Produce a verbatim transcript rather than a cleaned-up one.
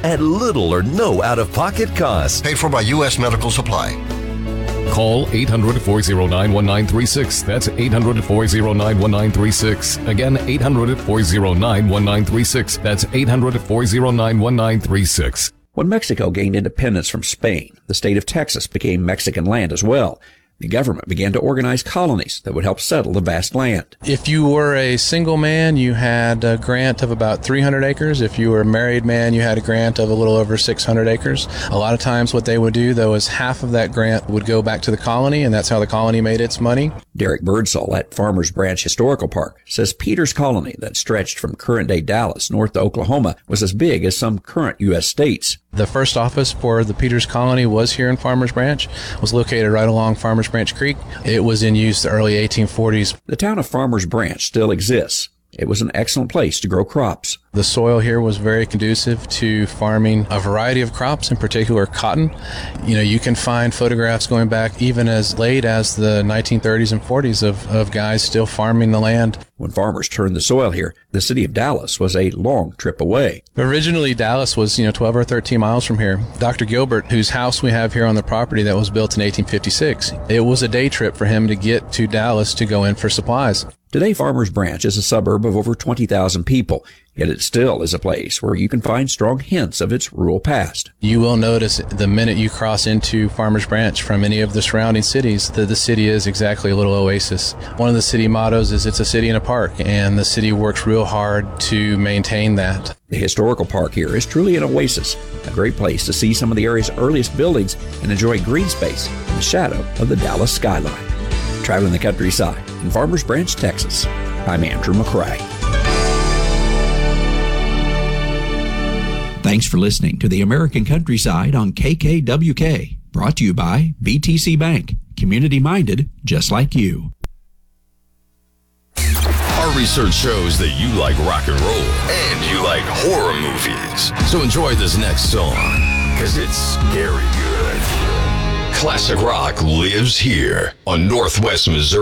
at little or no out-of-pocket cost. Paid for by U S Medical Supply. Call eight hundred, four oh nine, one nine three six. That's eight hundred, four oh nine, one nine three six. Again, eight hundred, four oh nine, one nine three six. That's eight hundred, four oh nine, one nine three six. When Mexico gained independence from Spain, the state of Texas became Mexican land as well. The government began to organize colonies that would help settle the vast land. If you were a single man, you had a grant of about three hundred acres. If you were a married man, you had a grant of a little over six hundred acres. A lot of times what they would do, though, is half of that grant would go back to the colony, and that's how the colony made its money. Derek Birdsall at Farmers Branch Historical Park says Peters Colony, that stretched from current-day Dallas north to Oklahoma, was as big as some current U S states. The first office for the Peters Colony was here in Farmers Branch, was located right along Farmers Branch Creek. It was in use the early eighteen forties. The town of Farmers Branch still exists. It was an excellent place to grow crops. The soil here was very conducive to farming a variety of crops, in particular cotton. You know, you can find photographs going back even as late as the nineteen thirties and forties of, of guys still farming the land. When farmers turned the soil here, the city of Dallas was a long trip away. Originally, Dallas was, you know, twelve or thirteen miles from here. Doctor Gilbert, whose house we have here on the property that was built in eighteen fifty-six, it was a day trip for him to get to Dallas to go in for supplies. Today, Farmers Branch is a suburb of over twenty thousand people, yet it still is a place where you can find strong hints of its rural past. You will notice the minute you cross into Farmers Branch from any of the surrounding cities that the city is exactly a little oasis. One of the city mottos is it's a city in a park, and the city works real hard to maintain that. The historical park here is truly an oasis, a great place to see some of the area's earliest buildings and enjoy green space in the shadow of the Dallas skyline. Traveling the countryside in Farmers Branch, Texas, I'm Andrew McCrae. Thanks for listening to the American Countryside on K K W K, brought to you by B T C Bank, community-minded just like you. Our research shows that you like rock and roll and you like horror movies. So enjoy this next song, because it's scary good. Classic rock lives here on Northwest Missouri.